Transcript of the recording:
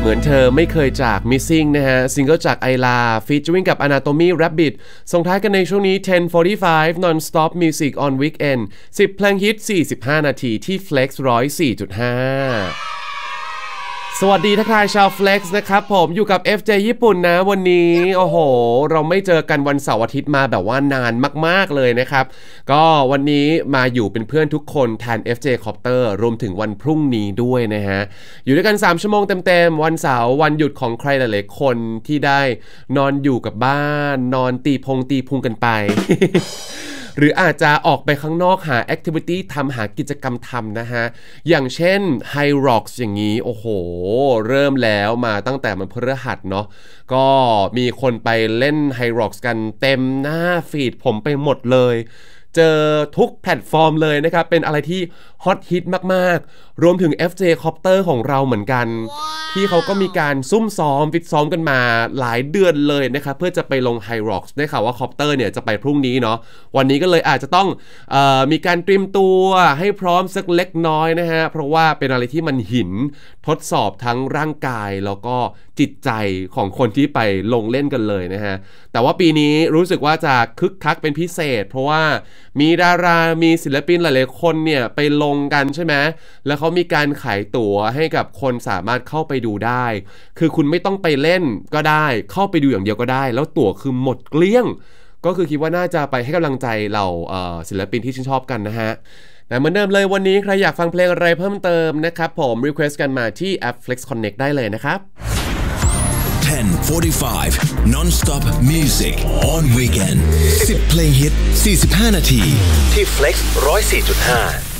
มือนเธอไม่เคยจาก Missing นะฮะซิงเกิลจากไอลาฟีเจอริ่งกับ Anatomy Rabbit ส่งท้ายกันในช่วงนี้ 10:45 Non-Stop Music on Weekend 10 เพลงฮิต 45 นาทีที่ Flex 104.5 สวัสดีทักทายชาว Flex นะครับผมอยู่กับ FJ ญี่ปุ่นนะวันนี้โอ้โหเราไม่เจอกันวันเสาร์อาทิตย์มาแบบว่านานมากๆเลยนะครับก็วันนี้มาอยู่เป็นเพื่อนทุกคนแทน FJ Copter รวมถึงวันพรุ่งนี้ด้วยนะฮะอยู่ด้วยกัน3ชั่วโมงเต็มๆวันเสาร์วันหยุดของใครหลายๆคนที่ได้นอนอยู่กับบ้านนอนตีพุงกันไป หรืออาจจะออกไปข้างนอกหาแอคทิวิตี้ทำหากิจกรรมทำนะฮะอย่างเช่น High Rocks อย่างนี้โอ้โหเริ่มแล้วมาตั้งแต่มันพฤหัสเนาะก็มีคนไปเล่น High Rocks กันเต็มหน้าฟีดผมไปหมดเลยเจอทุกแพลตฟอร์มเลยนะครับเป็นอะไรที่ฮอตฮิตมากๆรวมถึง FJ Copter ของเราเหมือนกัน ที่เขาก็มีการซุ่มซ้อมฟิตซ้อมกันมาหลายเดือนเลยนะครับเพื่อจะไปลง High Rocks ได้ข่าวว่า Copter เนี่ยจะไปพรุ่งนี้เนาะวันนี้ก็เลยอาจจะต้องมีการเตรียมตัวให้พร้อมสักเล็กน้อยนะฮะเพราะว่าเป็นอะไรที่มันหินทดสอบทั้งร่างกายแล้วก็จิตใจของคนที่ไปลงเล่นกันเลยนะฮะแต่ว่าปีนี้รู้สึกว่าจะคึกคักเป็นพิเศษเพราะว่ามีดารามีศิลปินหลายๆคนเนี่ยไปลงกันใช่ไหมแล้วเขามีการขายตั๋วให้กับคนสามารถเข้าไปดูได้คือคุณไม่ต้องไปเล่นก็ได้เข้าไปดูอย่างเดียวก็ได้แล้วตั๋วคือหมดเกลี้ยงก็คือคิดว่าน่าจะไปให้กำลังใจเราศิลปินที่ชื่นชอบกันนะฮะแต่เหมือนเดิมเลยวันนี้ใครอยากฟังเพลงอะไรเพิ่มเติมนะครับผม request กันมาที่แอป Flex Connect ได้เลยนะครับ 10:45 Non-Stop Music on Weekend 10 เพลงฮิต 45 นาทีที่ Flex 104.5